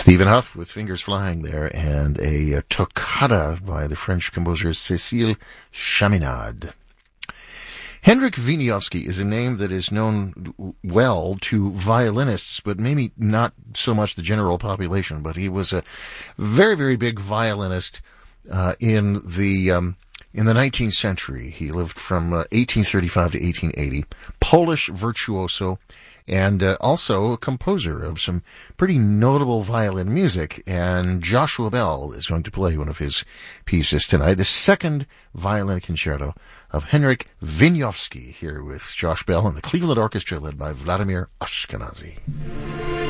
Stephen Huff with Fingers Flying there, and a toccata by the French composer Cécile Chaminade. Henryk Wieniawski is a name that is known well to violinists, but maybe not so much the general population. But he was a very, very big violinist in the 19th century. He lived from 1835 to 1880. Polish virtuoso, and also a composer of some pretty notable violin music. And Joshua Bell is going to play one of his pieces tonight, the second violin concerto of Henryk Wieniawski, here with Josh Bell and the Cleveland Orchestra led by Vladimir Ashkenazy.